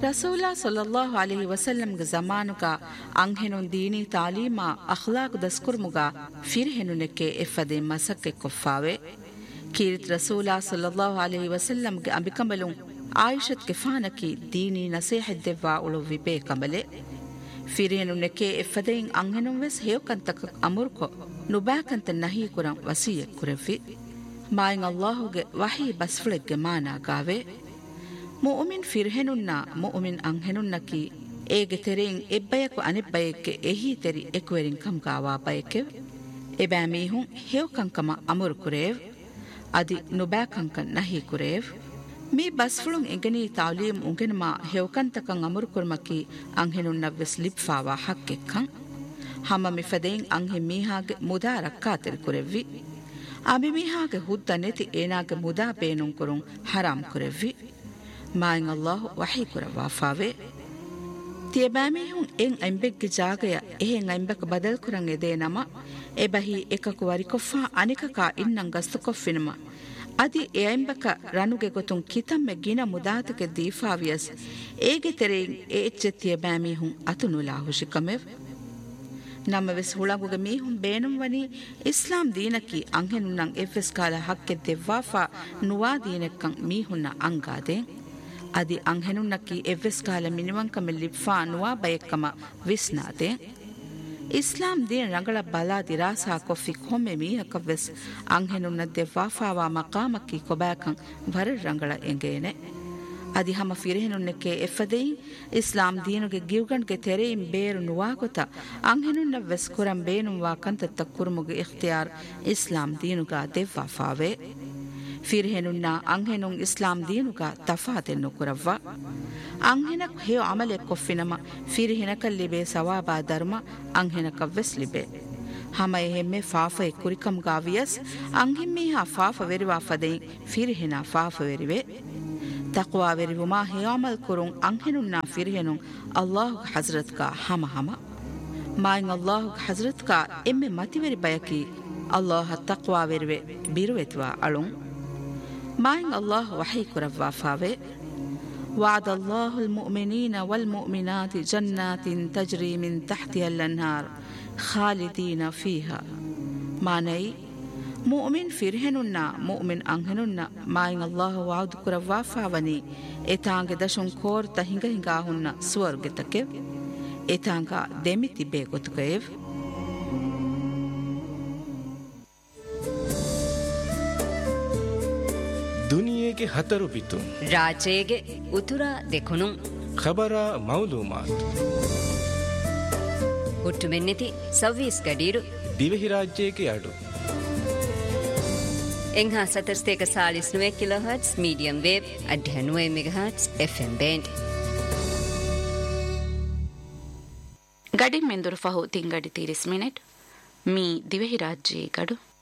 ರಸೂಲ ಸಲ್ಲಲ್ಲಾಹು ಅಲೈಹಿ ವಸಲ್ಲಂ ಗೆ ಜಮಾನುಗ ಅಂಹೆನುನ್ ದೀನಿ ತಾಲೀಮಾ ಅಖ್ಲಾಕ್ ದಸ್ಕುರ್ಮುಗ ಫಿರ್ಹೆನುನೆಕ್ಕೆ ಎಫದೆ ಮಸಕ್ಕೆ ಕೊಫಾವೆ ಕೀರಿತ್ ರಸೂಲ ಸಲ್ಲಲ್ಲಾಹು ಅಲೈಹಿ ವಸಲ್ಲಂ ಗೆ ಅಂಬಿಕಂಬಲು ಆಯಿಷತ್ ಗೆಫಾನಕಿ ದೀನಿ ನಸೀಹದ್ದೆವ್ವಾ ಉಳು ವಿಬೇ ಕಂಬಲೆ ಫಿರ್ಹೆನುನೆಕ್ಕೆ ಎಫದೆಯಿನ್ ಅಂಹೆನುನ್ ವೆಸ್ ಹೇವಕಂತಕ ಅಮುರ್ಕೊ ನುಬಾಕಂತ ನಹಿ ಕುರಂ ವಸಿಯ ಕುರೆವ್ವಿ ಮಾಯಿನ್ ಅಲ್ಲಾಹುಗೆ ವಹಿ ಬಸ್ಫುಳೆಗ್ಗೆ ಮಾನಾಗಾವೆ ಮುಅ್ಮಿನ್ ಫಿರ್ಹೆನುನ್ನ ಮುಅ್ಮಿನ್ ಅಂಹೆನುನ್ನಕಿ ಏಗೆ ತೆರೆಯಿನ್ ಎಬ್ಬಯಕು ಅನೆಬ್ಬಯಕ್ಕೆ ಎಹಿ ತೆರಿ ಎಕುವೆರಿನ್ ಕಂಗಾವಾ ಬಯಕೆವ್ ಎಬෑ ಮೀಹುನ್ ಹೇವಕಂಕಮ ಅಮುರು ಕುರೇವ್ ಅದಿ ನುಬಾಕಂಕನ್ ನಹಿ ಕುರೇವ್ ಮೀ ಬಸ್ಫುಳುನ್ ಎಂಗನಿ ತಾಲೀಮ್ ಉಂಗೆನಮ ಹೇವಕಂತಕಂ ಅಮುರು ಕುರ್ಮಕಿ ಅಂಹೆನುನ್ನವ್ವೆಸ್ ಲಿಪ್ಫಾವಾ ಹಕ್ಕೆಕ್ಕಂ ಹಮ ಮಿಫದೆಯಿನ್ ಅಂಹೆ ಮೀಹಾಗೆ ಮುದಾ ರಕ್ಕಾತೆರಿ ಕುರೆವ್ವಿ ಅಮಿ ಮೀಹಾಗೆ ಹುದ್ದ ನೆತಿ ಏನಾಗೆ ಮುದಾ ಬೇನುನ್ ಕುರುನ್ ಹರಾಮ್ ಕುರೆವ್ವಿ ಮಾಯಿನ್ ಅಲ್ಲಾಹು ವಹಿ ಕುರವಾಫಾವೆ ತಿಯಬಾಮಿಹುನ್ ಎನ್ ಐಂಬೆಗ್ಗೆ ಜಾಗಯ ಎಹೆನ್ ಐಂಬೆಕ ಬದಲ್ ಕುರಂ ಎದೇ ನಮ ಎಬಹಿ ಎಕಕು ವರಿಕೊಫಾ ಅನಿಕಕ ಇನ್ನಂ ಗಸ್ತು ಕೊಫ್ಫಿನಮ ಅದಿ ಎ ಐಂಬೆಕ ರನುಗೆ ಗೊತುನ್ ಕಿತಮ್ಮೆ ಗಿನ ಮುದಾತಕೆ ದೀಫಾವಿಯಸ್ ಏಗೆ ತೆರೆಯಿನ್ ಎ ಎಚ್ಚೆ ತಿಯಬಾಮಿಹುನ್ ಅತುನುಲಾ ಹುಶಿಕಮೆವ್ ನಮ್ಮ ವೆಸ್ ಹುಳಂಗುಗೆ ಮೀಹುನ್ ಬೇನುಂ ವನಿ ಇಸ್ಲಾಂ ದೀನಕಿ ಅಂಹೆನುನ್ನಂ ಎವ್ವೆಸ್ ಕಾಲ ಹಕ್ಕೆ ದೆವ್ವಾಫಾ ನುವಾ ದೀನೆಕ್ಕಂ ಮೀಹುನ್ನ ಅಂಗಾದೆ ಅದಿ ಅಂಹೆನುನ್ನಕಿ ಎವ್ವೆಸ್ ಕಾಲ ಮಿನಿವಂಕಮ ಲಿಫ್ಫಾ ನುವಾ ಬಯಕ್ಕಮ ವಿಸ್ನಾದೆ ಇಸ್ಲಾಂ ದೀನ ರಂಗಳ ಬಲಾ ದಿರಾಸಾ ಕೊಫಿ ಕೊಮ್ಮೆ ಮೀಹಕವ್ವೆಸ್ ಅಂಹೆನುನ್ನ ದೆವ್ವಾಫಾವಾ ಮಕಾಮಕ್ಕಿ ಕೊಬಾಕಂ ವರ ರಂಗಳ ಎಂಗೇನೆ ಅದಿ ಹಮ ಫಿರ್ಹೆನುನ್ನಕ್ಕೆ ಎಫದೆಯಿ ಇಸ್ಲಾಂ ದೀನುಗೆ ಗಿವ್ಗಣ್ಗೆ ತೆರೆಯಿಂ ಬೇರು ನುವಾಗೊತ ಅಂಹೆನುನ್ನ ವೆಸ್ ಕುರಂ ಬೇನುವಾ ಕಂತತ್ತ ಕುರುಮುಗೆ ಇಖ್ತಿಯಾರ್ ಇಸ್ಲಾಂ ದೀನುಗ ದೆವ್ವಾಫಾವೆ ಫಿರ್ಹೆನುನ್ನ ಅಂಹೆನುನ್ ಇಸ್ಲಾಂ ದೀನುಗ ತಫಾತೆನ್ನು ಕುರವ್ವ ಅಂಹೆನಕ್ ಹೇ ಅಮಲೆ ಕೊಫ್ಫಿನಮ ಫಿರ್ಹೆನಕಲ್ಲಿಬೆ ಸವಾಬಾ ಧರ್ಮ ಅಂಹೆನಕವ್ವೆಸ್ ಲಿಬೆ ಹಮ ಎಹೆಮ್ಮೆ ಫಾಫೆ ಕುರಿಕಂಗಾವಿಯಸ್ ಅಂಹಿಮ್ಮೀಹಾ ಫಾಫ ವೆರಿವಾ ಫದೆಯಿ ಫಿರ್ಹೆನ ಫಾಫ ವೆರಿವೆ ತಕ್ವಾ ವೆರಿವುಮಾ ಹೇ ಅಮಲ್ ಕುರುನ್ ಅಂಹೆನುನ್ನ ಫಿರ್ಹೆನುನ್ ಅಲ್ಲಾಹು ಹಜ್ರತ್ಕ ಹಮ ಹಮ ಮಾಯಿನ್ ಅಲ್ಲಾಹು ಹಜ್ರತ್ಕ ಎಮ್ಮೆ ಮತಿವೆರಿ ಬಯಕಿ ಅಲ್ಲಾಹ ತಕ್ವಾ ವೆರಿವೆ ಬಿರುವೆತ್ವಾ ಅಳುಂ ಮಾಯಿನ್ ಅಲ್ಲಾಹು ವಹಿ ಕುರವ್ವಾ ಫಾವೆ وعد الله المؤمنين والمؤمنات جنات تجري من تحتها الأنهار خالدين فيها معنى ಮುಅ್ಮಿನ್ ಫಿರ್ಹೆನುನ್ನ ಮುಅ್ಮಿನ್ ಅಂಹೆನುನ್ನ ಮಾಯಿನ್ ಅಲ್ಲಾಹು ವಾದು ಕುರವ್ವಾ ಫಾವನಿ ಎತಾಂಗೆ ದಶುನ್ ಕೋರ್ತ ಹಿಂಗ ಹಿಂಗಾ ಹುನ್ನ ಸ್ವರ್ಗತಕೆ ಎತಾಂಗ ದೆಮಿತಿ ಬೇಗೊತುಕೇವ್ ದುನಿಯೆಗೆ ಹತರು ಬಿತು ರಾಜೇಗೆ ಉತುರ ದೆಕುನು ಖಬರ ಮೌಲೂಮಾತ್ ಹುಟ್ಟು ಮೆನ್ನಿತಿ ಸವ್ವೀಸ್ ಗಡೀರು ದಿವೆಹಿ ರಾಜ್ಯಕ್ಕೆ ಅಡು ಎಂಘಾ ಸತರ್ಸ್ತೇಕ Chalisa 9 kilohertz medium wave 9 megahertz FM band ಗಡಿ ಮೆಂದುರು ಫಹು ತಿಂಗಡಿ 30 ಮಿನಿಟ್ ಮೀ ದಿವೆಹಿ ರಾಜ್ಯ ಗಡು